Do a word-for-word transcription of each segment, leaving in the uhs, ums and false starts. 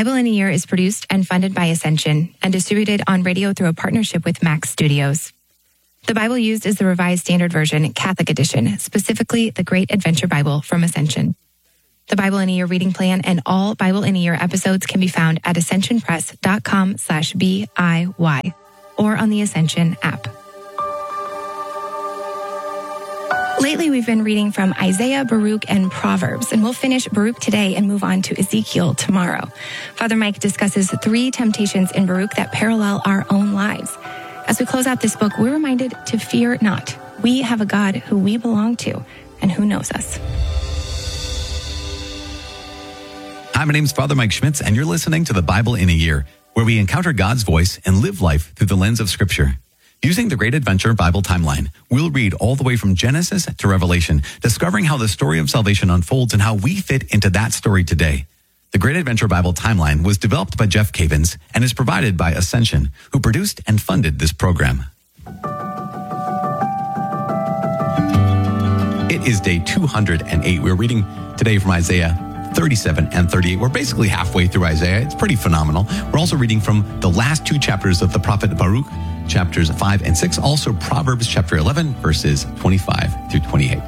Bible in a Year is produced and funded by Ascension and distributed on radio through a partnership with Max Studios. The Bible used is the Revised Standard Version, Catholic Edition, specifically the Great Adventure Bible from Ascension. The Bible in a Year reading plan and all Bible in a Year episodes can be found at ascensionpress.com slash B-I-Y or on the Ascension app. Lately, we've been reading from Isaiah, Baruch, and Proverbs, and we'll finish Baruch today and move on to Ezekiel tomorrow. Father Mike discusses three temptations in Baruch that parallel our own lives. As we close out this book, we're reminded to fear not. We have a God who we belong to and who knows us. Hi, my name is Father Mike Schmitz, and you're listening to the Bible in a Year, where we encounter God's voice and live life through the lens of Scripture. Using the Great Adventure Bible timeline, we'll read all the way from Genesis to Revelation, discovering how the story of salvation unfolds and how we fit into that story today. The Great Adventure Bible timeline was developed by Jeff Cavins and is provided by Ascension, who produced and funded this program. It is day two hundred eight. We're reading today from Isaiah thirty-seven and thirty-eight. We're basically halfway through Isaiah. It's pretty phenomenal. We're also reading from the last two chapters of the prophet Baruch, chapters five and six, also Proverbs chapter eleven, verses twenty-five through twenty-eight.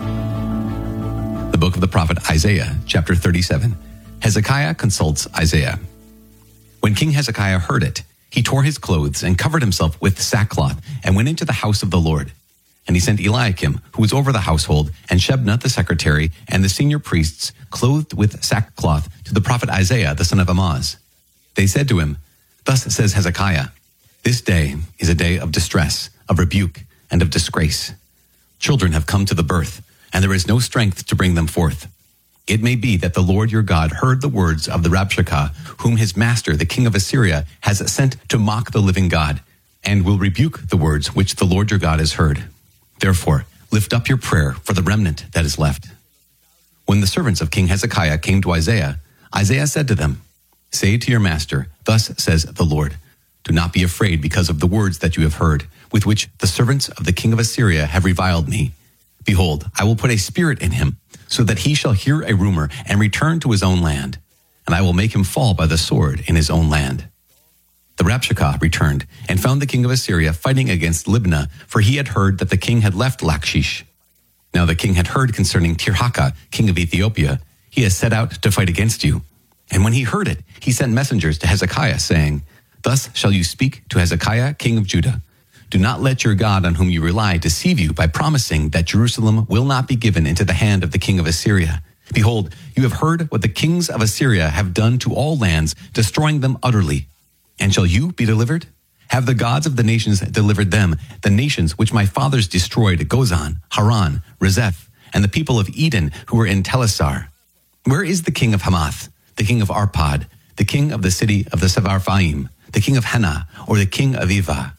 The book of the prophet Isaiah, chapter thirty-seven. Hezekiah consults Isaiah. When King Hezekiah heard it, he tore his clothes and covered himself with sackcloth and went into the house of the Lord. And he sent Eliakim, who was over the household, and Shebna the secretary, and the senior priests, clothed with sackcloth, to the prophet Isaiah the son of Amoz. They said to him, "Thus says Hezekiah, this day is a day of distress, of rebuke, and of disgrace. Children have come to the birth, and there is no strength to bring them forth. It may be that the Lord your God heard the words of the Rabshakeh, whom his master, the king of Assyria, has sent to mock the living God, and will rebuke the words which the Lord your God has heard. Therefore, lift up your prayer for the remnant that is left." When the servants of King Hezekiah came to Isaiah, Isaiah said to them, "Say to your master, thus says the Lord, do not be afraid because of the words that you have heard, with which the servants of the king of Assyria have reviled me. Behold, I will put a spirit in him, so that he shall hear a rumor and return to his own land, and I will make him fall by the sword in his own land." The Rabshakeh returned and found the king of Assyria fighting against Libnah, for he had heard that the king had left Lachish. Now the king had heard concerning Tirhakah, king of Ethiopia. He has set out to fight against you. And when he heard it, he sent messengers to Hezekiah, saying, "Thus shall you speak to Hezekiah, king of Judah. Do not let your God on whom you rely deceive you by promising that Jerusalem will not be given into the hand of the king of Assyria. Behold, you have heard what the kings of Assyria have done to all lands, destroying them utterly. And shall you be delivered? Have the gods of the nations delivered them, the nations which my fathers destroyed, Gozan, Haran, Rezeph, and the people of Eden who were in Telassar? Where is the king of Hamath, the king of Arpad, the king of the city of the Sepharvaim, the king of Hena, or the king of Ivah?"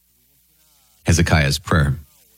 Hezekiah's prayer.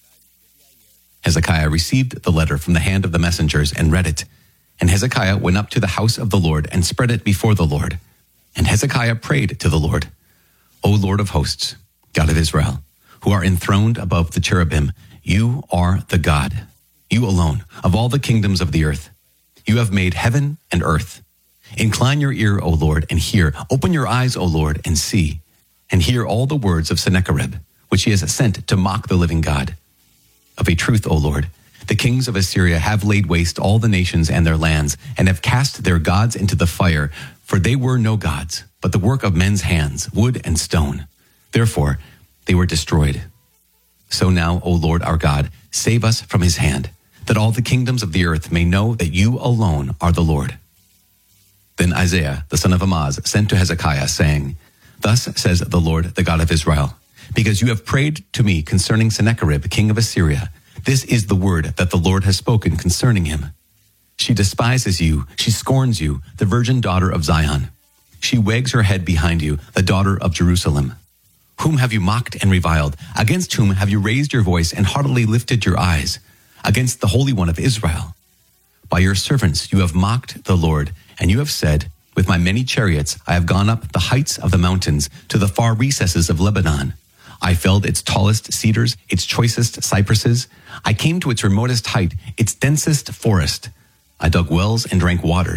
Hezekiah received the letter from the hand of the messengers and read it. And Hezekiah went up to the house of the Lord and spread it before the Lord. And Hezekiah prayed to the Lord, "O Lord of hosts, God of Israel, who are enthroned above the cherubim, you are the God, you alone, of all the kingdoms of the earth. You have made heaven and earth. Incline your ear, O Lord, and hear. Open your eyes, O Lord, and see. And hear all the words of Sennacherib, which he has sent to mock the living God. Of a truth, O Lord, the kings of Assyria have laid waste all the nations and their lands, and have cast their gods into the fire, for they were no gods, but the work of men's hands, wood and stone. Therefore, they were destroyed. So now, O Lord our God, save us from his hand, that all the kingdoms of the earth may know that you alone are the Lord." Then Isaiah, the son of Amoz, sent to Hezekiah, saying, "Thus says the Lord, the God of Israel, because you have prayed to me concerning Sennacherib, king of Assyria, this is the word that the Lord has spoken concerning him. She despises you, she scorns you, the virgin daughter of Zion. She wags her head behind you, the daughter of Jerusalem. Whom have you mocked and reviled? Against whom have you raised your voice and haughtily lifted your eyes? Against the Holy One of Israel. By your servants you have mocked the Lord, and you have said, with my many chariots I have gone up the heights of the mountains to the far recesses of Lebanon. I felled its tallest cedars, its choicest cypresses. I came to its remotest height, its densest forest. I dug wells and drank waters,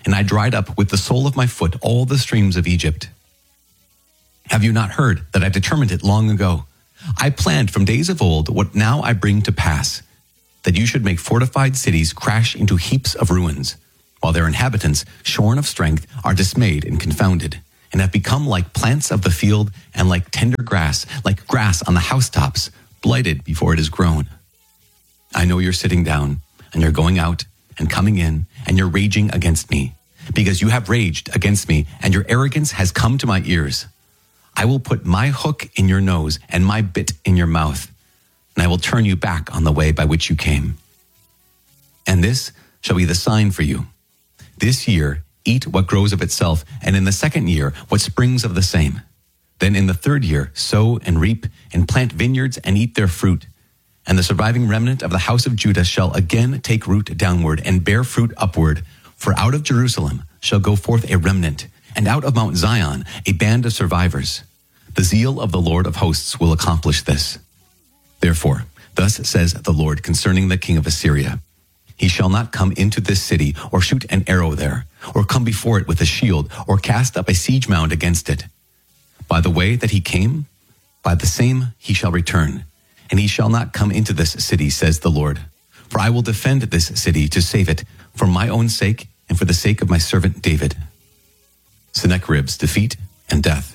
and I dried up with the sole of my foot all the streams of Egypt. Have you not heard that I determined it long ago? I planned from days of old what now I bring to pass, that you should make fortified cities crash into heaps of ruins, while their inhabitants, shorn of strength, are dismayed and confounded, and have become like plants of the field and like tender grass, like grass on the housetops, blighted before it is grown. I know you're sitting down, and you're going out and coming in, and you're raging against me, because you have raged against me, and your arrogance has come to my ears. I will put my hook in your nose and my bit in your mouth, and I will turn you back on the way by which you came. And this shall be the sign for you. This year, eat what grows of itself, and in the second year, what springs of the same. Then in the third year, sow and reap, and plant vineyards and eat their fruit. And the surviving remnant of the house of Judah shall again take root downward and bear fruit upward. For out of Jerusalem shall go forth a remnant, and out of Mount Zion a band of survivors. The zeal of the Lord of hosts will accomplish this. Therefore, thus says the Lord concerning the king of Assyria, he shall not come into this city, or shoot an arrow there, or come before it with a shield, or cast up a siege mound against it. By the way that he came, by the same he shall return, and he shall not come into this city, says the Lord. For I will defend this city to save it, for my own sake and for the sake of my servant David. Sennacherib's defeat and death.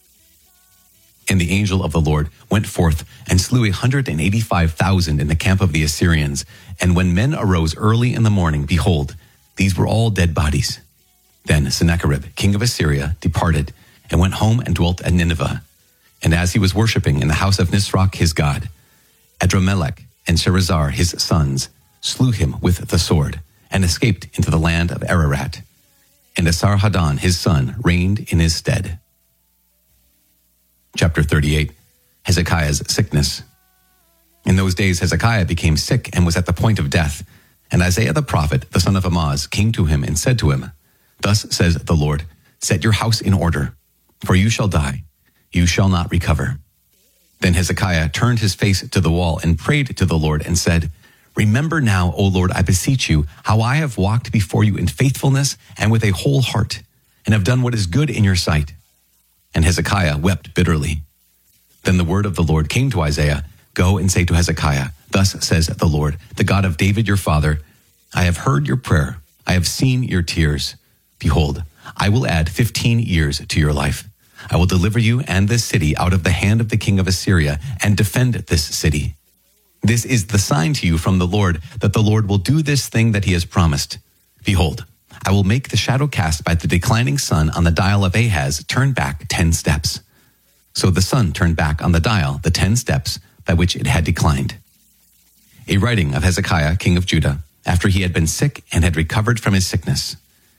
And the angel of the Lord went forth and slew a hundred and eighty-five thousand in the camp of the Assyrians. And when men arose early in the morning, behold, these were all dead bodies. Then Sennacherib, king of Assyria, departed and went home and dwelt at Nineveh. And as he was worshipping in the house of Nisroch his god, Adrammelech and Sharezer his sons slew him with the sword and escaped into the land of Ararat. And Esarhaddon his son reigned in his stead. Chapter thirty-eight, Hezekiah's sickness. In those days Hezekiah became sick and was at the point of death. And Isaiah the prophet, the son of Amoz, came to him and said to him, Thus says the Lord, set your house in order, for you shall die, you shall not recover. Then Hezekiah turned his face to the wall and prayed to the Lord and said, Remember now, O Lord, I beseech you, how I have walked before you in faithfulness and with a whole heart, and have done what is good in your sight. And Hezekiah wept bitterly. Then the word of the Lord came to Isaiah, Go and say to Hezekiah, Thus says the Lord, the God of David your father, I have heard your prayer, I have seen your tears. Behold, I will add fifteen years to your life. I will deliver you and this city out of the hand of the king of Assyria, and defend this city. This is the sign to you from the Lord, that the Lord will do this thing that he has promised. Behold, I will make the shadow cast by the declining sun on the dial of Ahaz turn back ten steps. So the sun turned back on the dial the ten steps by which it had declined. A writing of Hezekiah, king of Judah, after he had been sick and had recovered from his sickness.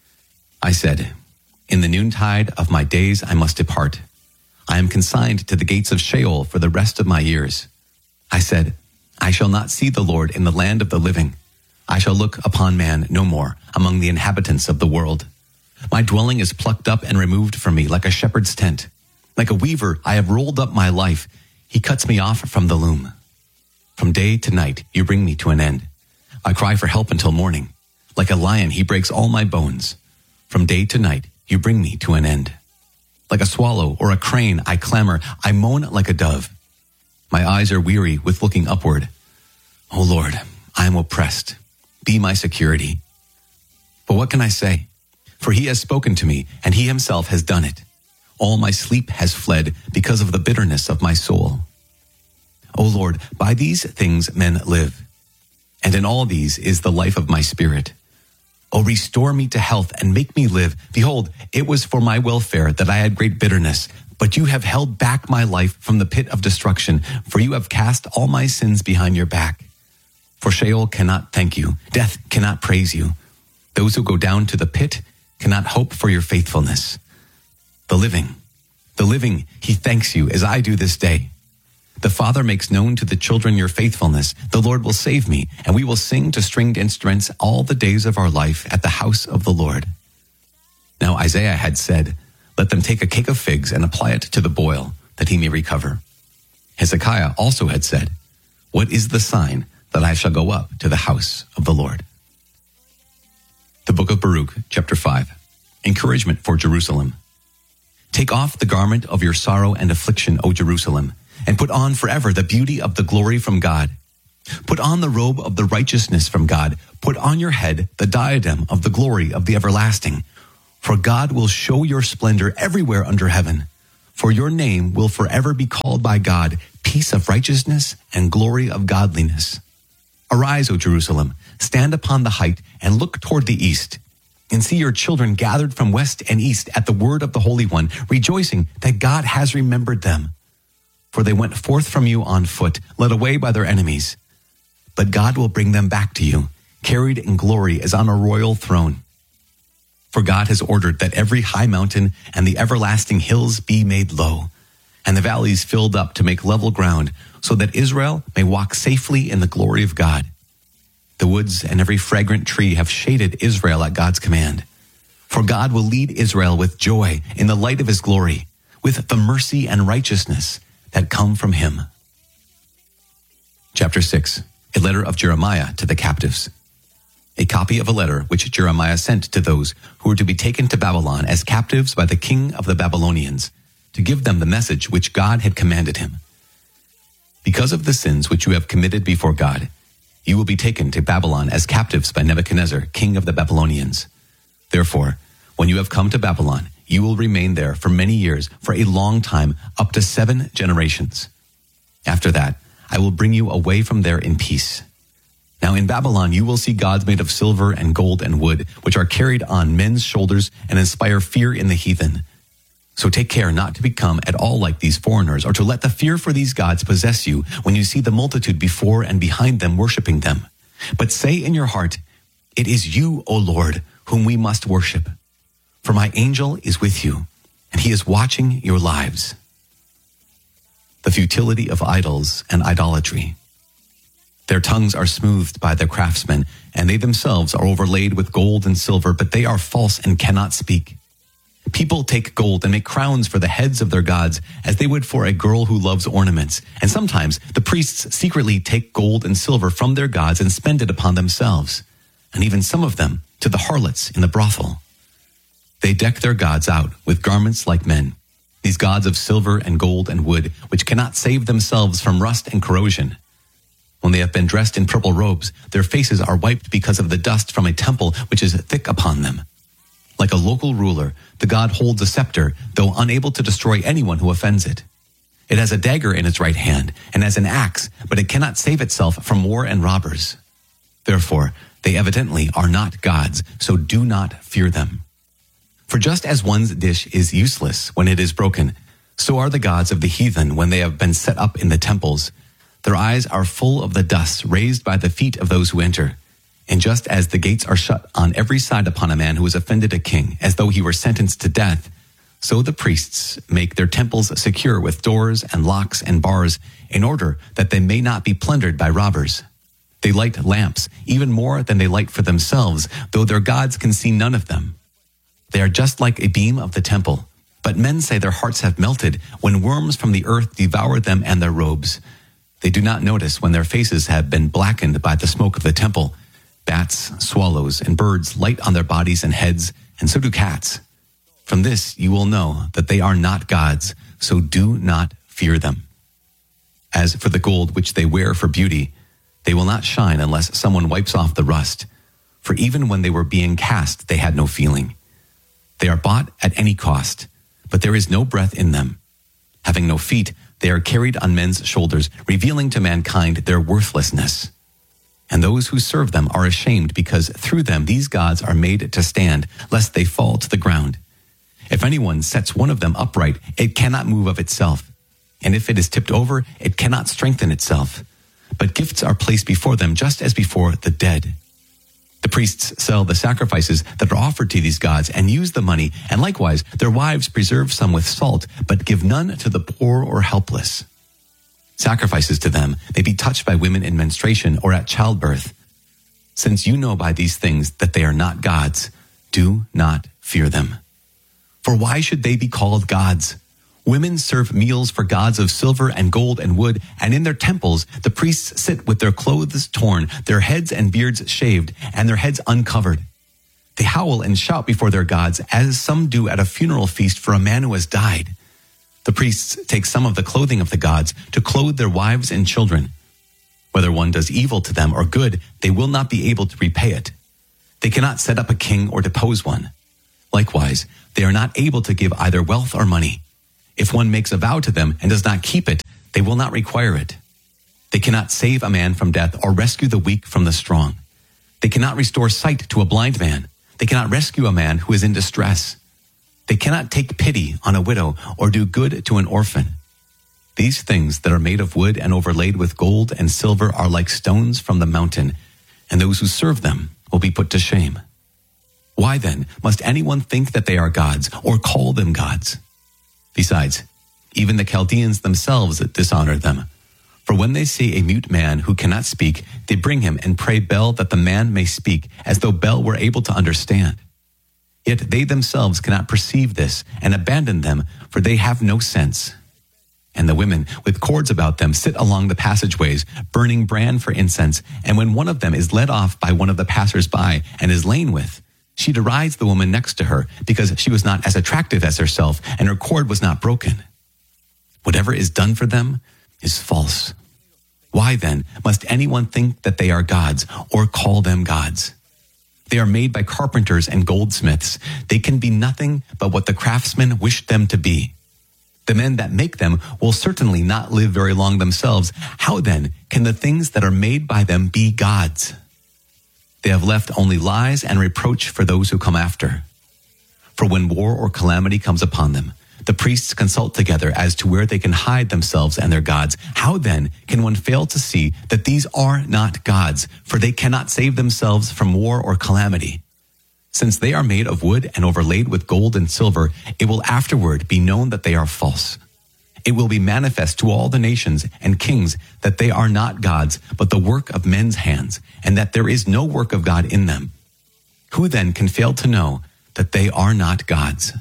I said, In the noontide of my days I must depart. I am consigned to the gates of Sheol for the rest of my years. I said, I shall not see the Lord in the land of the living. I shall look upon man no more among the inhabitants of the world. My dwelling is plucked up and removed from me like a shepherd's tent. Like a weaver, I have rolled up my life. He cuts me off from the loom. From day to night, you bring me to an end. I cry for help until morning. Like a lion, he breaks all my bones. From day to night, you bring me to an end. Like a swallow or a crane, I clamor. I moan like a dove. My eyes are weary with looking upward. O Lord, I am oppressed. Be my security. But what can I say? For he has spoken to me, and he himself has done it. All my sleep has fled because of the bitterness of my soul. O Lord, by these things men live, and in all these is the life of my spirit. O restore me to health and make me live. Behold, it was for my welfare that I had great bitterness, but you have held back my life from the pit of destruction, for you have cast all my sins behind your back. For Sheol cannot thank you, death cannot praise you. Those who go down to the pit cannot hope for your faithfulness. The living, the living, he thanks you as I do this day. The Father makes known to the children your faithfulness. The Lord will save me, and we will sing to stringed instruments all the days of our life at the house of the Lord. Now Isaiah had said, Let them take a cake of figs and apply it to the boil, that he may recover. Hezekiah also had said, What is the sign that I shall go up to the house of the Lord? The book of Baruch, chapter five. Encouragement for Jerusalem. Take off the garment of your sorrow and affliction, O Jerusalem, and put on forever the beauty of the glory from God. Put on the robe of the righteousness from God. Put on your head the diadem of the glory of the everlasting. For God will show your splendor everywhere under heaven. For your name will forever be called by God, peace of righteousness and glory of godliness. Arise, O Jerusalem, stand upon the height and look toward the east, and see your children gathered from west and east at the word of the Holy One, rejoicing that God has remembered them. For they went forth from you on foot, led away by their enemies. But God will bring them back to you, carried in glory as on a royal throne. For God has ordered that every high mountain and the everlasting hills be made low, and the valleys filled up to make level ground, so that Israel may walk safely in the glory of God. The woods and every fragrant tree have shaded Israel at God's command. For God will lead Israel with joy in the light of his glory, with the mercy and righteousness that come from him. Chapter six, a letter of Jeremiah to the captives. A copy of a letter which Jeremiah sent to those who were to be taken to Babylon as captives by the king of the Babylonians, to give them the message which God had commanded him. Because of the sins which you have committed before God, you will be taken to Babylon as captives by Nebuchadnezzar, king of the Babylonians. Therefore, when you have come to Babylon, you will remain there for many years, for a long time, up to seven generations. After that, I will bring you away from there in peace. Now in Babylon you will see gods made of silver and gold and wood, which are carried on men's shoulders and inspire fear in the heathen. So take care not to become at all like these foreigners, or to let the fear for these gods possess you when you see the multitude before and behind them worshiping them. But say in your heart, it is you, O Lord, whom we must worship. For my angel is with you, and he is watching your lives. The futility of idols and idolatry. Their tongues are smoothed by the craftsmen, and they themselves are overlaid with gold and silver, but they are false and cannot speak. People take gold and make crowns for the heads of their gods, as they would for a girl who loves ornaments. And sometimes the priests secretly take gold and silver from their gods and spend it upon themselves, and even some of them to the harlots in the brothel. They deck their gods out with garments like men, these gods of silver and gold and wood, which cannot save themselves from rust and corrosion. When they have been dressed in purple robes, their faces are wiped because of the dust from a temple which is thick upon them. Like a local ruler, the god holds a scepter, though unable to destroy anyone who offends it. It has a dagger in its right hand and has an axe, but it cannot save itself from war and robbers. Therefore, they evidently are not gods, so do not fear them. For just as one's dish is useless when it is broken, so are the gods of the heathen when they have been set up in the temples. Their eyes are full of the dust raised by the feet of those who enter. And just as the gates are shut on every side upon a man who has offended a king, as though he were sentenced to death, so the priests make their temples secure with doors and locks and bars, in order that they may not be plundered by robbers. They light lamps, even more than they light for themselves, though their gods can see none of them. They are just like a beam of the temple, but men say their hearts have melted when worms from the earth devour them and their robes. They do not notice when their faces have been blackened by the smoke of the temple. Bats, swallows, and birds light on their bodies and heads, and so do cats. From this you will know that they are not gods, so do not fear them. As for the gold which they wear for beauty, they will not shine unless someone wipes off the rust. For even when they were being cast, they had no feeling. They are bought at any cost, but there is no breath in them. Having no feet, they are carried on men's shoulders, revealing to mankind their worthlessness. And those who serve them are ashamed, because through them these gods are made to stand, lest they fall to the ground. If anyone sets one of them upright, it cannot move of itself. And if it is tipped over, it cannot strengthen itself. But gifts are placed before them just as before the dead. The priests sell the sacrifices that are offered to these gods and use the money, and likewise their wives preserve some with salt, but give none to the poor or helpless. Sacrifices to them may be touched by women in menstruation or at childbirth. Since you know by these things that they are not gods, do not fear them. For why should they be called gods? Women serve meals for gods of silver and gold and wood, and in their temples the priests sit with their clothes torn, their heads and beards shaved, and their heads uncovered. They howl and shout before their gods, as some do at a funeral feast for a man who has died. The priests take some of the clothing of the gods to clothe their wives and children. Whether one does evil to them or good, they will not be able to repay it. They cannot set up a king or depose one. Likewise, they are not able to give either wealth or money. If one makes a vow to them and does not keep it, they will not require it. They cannot save a man from death or rescue the weak from the strong. They cannot restore sight to a blind man. They cannot rescue a man who is in distress. They cannot take pity on a widow or do good to an orphan. These things that are made of wood and overlaid with gold and silver are like stones from the mountain, and those who serve them will be put to shame. Why then must anyone think that they are gods or call them gods? Besides, even the Chaldeans themselves dishonor them. For when they see a mute man who cannot speak, they bring him and pray Bel that the man may speak, as though Bel were able to understand. Yet they themselves cannot perceive this and abandon them, for they have no sense. And the women with cords about them sit along the passageways, burning bran for incense, and when one of them is led off by one of the passers-by and is lain with, she derides the woman next to her because she was not as attractive as herself and her cord was not broken. Whatever is done for them is false. Why then must anyone think that they are gods or call them gods? They are made by carpenters and goldsmiths. They can be nothing but what the craftsmen wished them to be. The men that make them will certainly not live very long themselves. How then can the things that are made by them be gods? They have left only lies and reproach for those who come after. For when war or calamity comes upon them, the priests consult together as to where they can hide themselves and their gods. How then can one fail to see that these are not gods, for they cannot save themselves from war or calamity? Since they are made of wood and overlaid with gold and silver, it will afterward be known that they are false. It will be manifest to all the nations and kings that they are not gods, but the work of men's hands, and that there is no work of God in them. Who then can fail to know that they are not gods?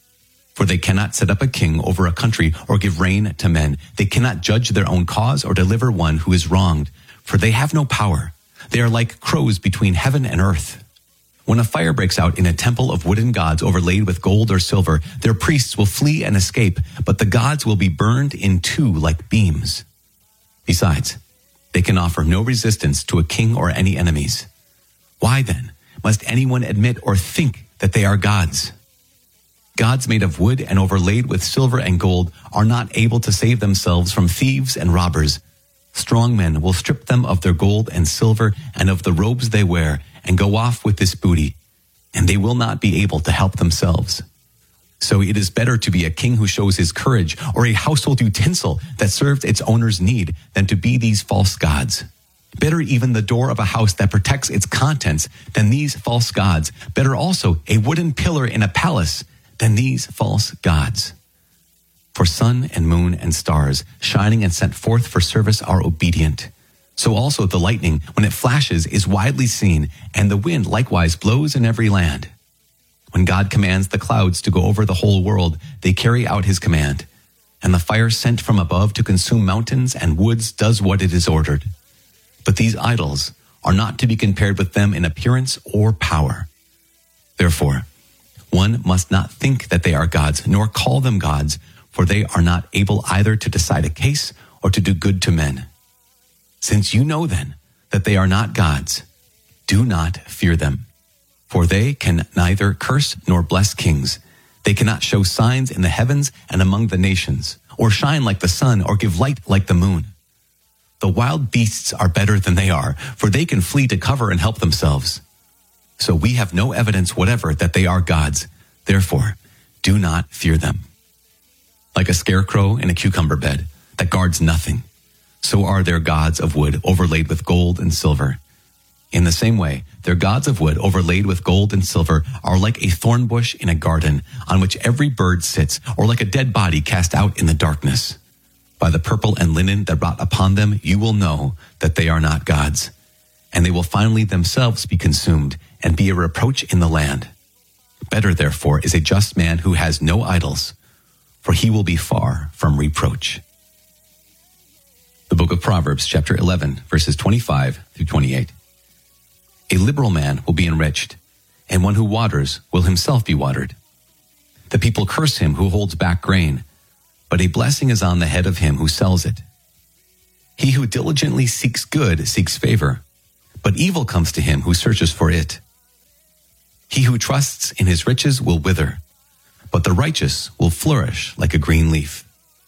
For they cannot set up a king over a country or give reign to men. They cannot judge their own cause or deliver one who is wronged, for they have no power. They are like crows between heaven and earth. When a fire breaks out in a temple of wooden gods overlaid with gold or silver, their priests will flee and escape, but the gods will be burned in two like beams. Besides, they can offer no resistance to a king or any enemies. Why then must anyone admit or think that they are gods? Gods made of wood and overlaid with silver and gold are not able to save themselves from thieves and robbers. Strong men will strip them of their gold and silver and of the robes they wear and go off with this booty, and they will not be able to help themselves. So it is better to be a king who shows his courage or a household utensil that serves its owner's need than to be these false gods. Better even the door of a house that protects its contents than these false gods. Better also a wooden pillar in a palace than these false gods. For sun and moon and stars, shining and sent forth for service, are obedient. So also the lightning, when it flashes, is widely seen, and the wind likewise blows in every land. When God commands the clouds to go over the whole world, they carry out his command. And the fire sent from above to consume mountains and woods does what it is ordered. But these idols are not to be compared with them in appearance or power. Therefore, one must not think that they are gods, nor call them gods, for they are not able either to decide a case or to do good to men. Since you know then that they are not gods, do not fear them. For they can neither curse nor bless kings. They cannot show signs in the heavens and among the nations, or shine like the sun, or give light like the moon. The wild beasts are better than they are, for they can flee to cover and help themselves. So we have no evidence whatever that they are gods. Therefore, do not fear them. Like a scarecrow in a cucumber bed that guards nothing, so are their gods of wood overlaid with gold and silver. In the same way, their gods of wood overlaid with gold and silver are like a thorn bush in a garden on which every bird sits, or like a dead body cast out in the darkness. By the purple and linen that wrought upon them, you will know that they are not gods, and they will finally themselves be consumed and be a reproach in the land. Better, therefore, is a just man who has no idols, for he will be far from reproach. The book of Proverbs, chapter eleven, verses twenty-five through twenty-eight. A liberal man will be enriched. and one who waters will himself be watered. The people curse him who holds back grain, but a blessing is on the head of him who sells it. He who diligently seeks good seeks favor, but evil comes to him who searches for it. He who trusts in his riches will wither, but the righteous will flourish like a green leaf.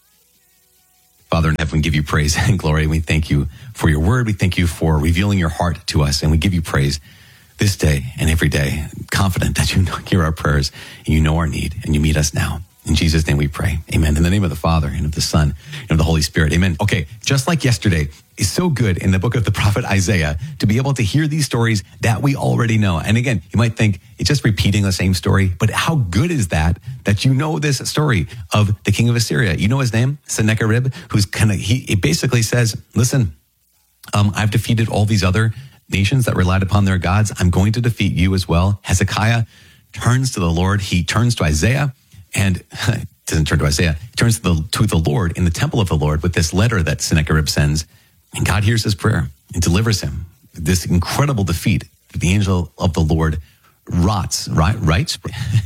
Father in heaven, we give you praise and glory. We thank you for your word. We thank you for revealing your heart to us, and we give you praise this day and every day, confident that you hear our prayers and you know our need and you meet us now. In Jesus' name we pray. Amen. In the name of the Father and of the Son and of the Holy Spirit. Amen. Okay, just like yesterday, it's so good in the book of the prophet Isaiah to be able to hear these stories that we already know. And again, you might think it's just repeating the same story, but how good is that, that you know this story of the king of Assyria? You know his name, Sennacherib, who's kind of, he it basically says, listen, um, I've defeated all these other nations that relied upon their gods. I'm going to defeat you as well. Hezekiah turns to the Lord. He turns to Isaiah. And doesn't turn to Isaiah, he turns to the, to the Lord in the temple of the Lord with this letter that Sennacherib sends. And God hears his prayer and delivers him. This incredible defeat that the angel of the Lord rots, right, writes,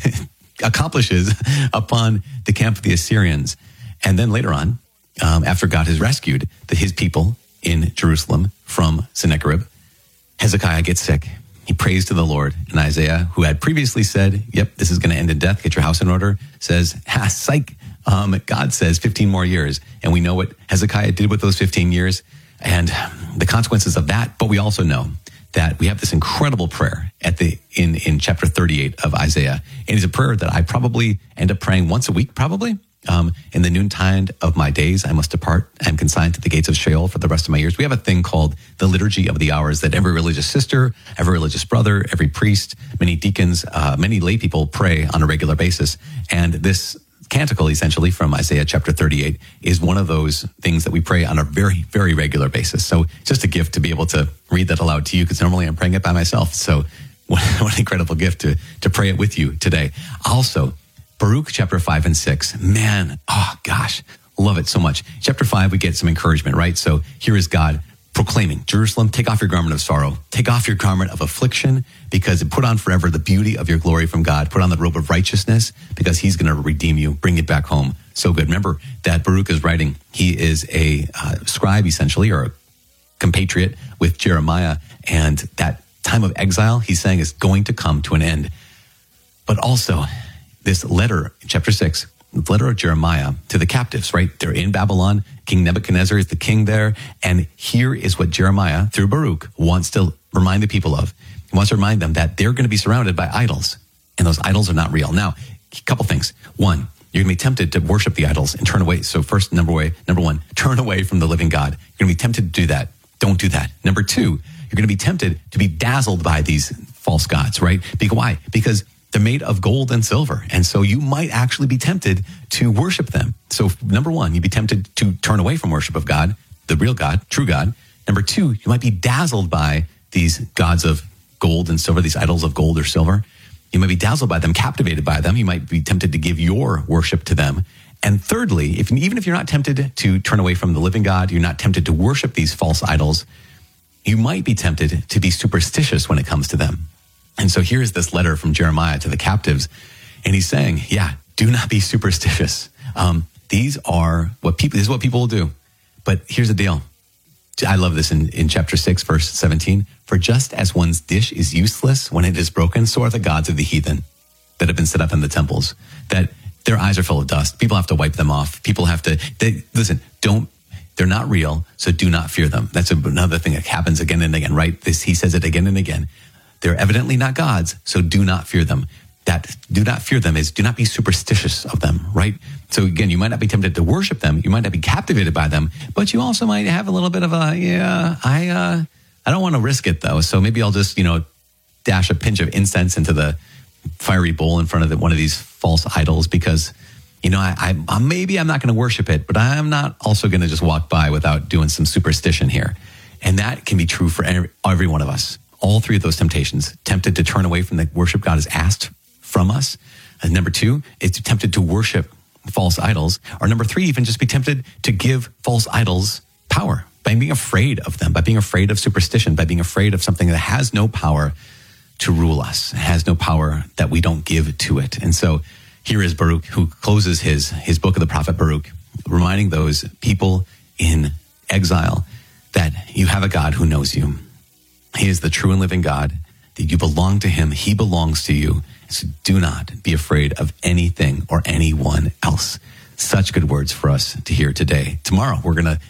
accomplishes upon the camp of the Assyrians. And then later on, um, after God has rescued the, his people in Jerusalem from Sennacherib, Hezekiah gets sick. He prays to the Lord, and Isaiah, who had previously said, yep, this is going to end in death, get your house in order, says, ha, psych. Um, God says fifteen more years. And we know what Hezekiah did with those fifteen years and the consequences of that. But we also know that we have this incredible prayer at the in, in chapter thirty-eight of Isaiah. And it's a prayer that I probably end up praying once a week, probably. Um, in the noontide of my days, I must depart. I am consigned to the gates of Sheol for the rest of my years. We have a thing called the Liturgy of the Hours that every religious sister, every religious brother, every priest, many deacons, uh, many lay people pray on a regular basis. And this canticle, essentially, from Isaiah chapter thirty-eight, is one of those things that we pray on a very, very regular basis. So just a gift to be able to read that aloud to you, because normally I'm praying it by myself. So what, what an incredible gift to, to pray it with you today. Also, Baruch chapter five and six. Man, oh gosh, love it so much. Chapter five, we get some encouragement, right? So here is God proclaiming, Jerusalem, take off your garment of sorrow, take off your garment of affliction, because put on forever the beauty of your glory from God. Put on the robe of righteousness, because he's going to redeem you, bring it back home. So good. Remember that Baruch is writing. He is a uh, scribe, essentially, or a compatriot with Jeremiah. And that time of exile, he's saying, is going to come to an end. But also, this letter, chapter six, the letter of Jeremiah to the captives, right? They're in Babylon. King Nebuchadnezzar is the king there. And here is what Jeremiah, through Baruch, wants to remind the people of. He wants to remind them that they're going to be surrounded by idols. And those idols are not real. Now, a couple things. One, you're going to be tempted to worship the idols and turn away. So first, number way, number one, turn away from the living God. You're going to be tempted to do that. Don't do that. Number two, you're going to be tempted to be dazzled by these false gods, right? Because why? Because they're made of gold and silver. And so you might actually be tempted to worship them. So number one, you'd be tempted to turn away from worship of God, the real God, true God. Number two, you might be dazzled by these gods of gold and silver, these idols of gold or silver. You might be dazzled by them, captivated by them. You might be tempted to give your worship to them. And thirdly, if even if you're not tempted to turn away from the living God, you're not tempted to worship these false idols, you might be tempted to be superstitious when it comes to them. And so here's this letter from Jeremiah to the captives. And he's saying, yeah, do not be superstitious. Um, these are what people, this is what people will do. But here's the deal. I love this in, in chapter six, verse seventeen. For just as one's dish is useless when it is broken, so are the gods of the heathen that have been set up in the temples, that their eyes are full of dust. People have to wipe them off. People have to, they, listen, don't, they're not real, so do not fear them. That's another thing that happens again and again, right? This, he says it again and again. They're evidently not gods, so do not fear them. That do not fear them is do not be superstitious of them, right? So again, you might not be tempted to worship them. You might not be captivated by them, but you also might have a little bit of a, yeah, I, uh, I don't want to risk it though. So maybe I'll just, you know, dash a pinch of incense into the fiery bowl in front of the, one of these false idols because, you know, I, I maybe I'm not going to worship it, but I'm not also going to just walk by without doing some superstition here. And that can be true for every, every one of us. All three of those temptations, tempted to turn away from the worship God has asked from us. And number two, it's tempted to worship false idols. Or number three, even just be tempted to give false idols power by being afraid of them, by being afraid of superstition, by being afraid of something that has no power to rule us. It has no power that we don't give to it. And so here is Baruch, who closes his, his book of the prophet Baruch, reminding those people in exile that you have a God who knows you. He is the true and living God, that you belong to him. He belongs to you. So do not be afraid of anything or anyone else. Such good words for us to hear today. Tomorrow, we're going to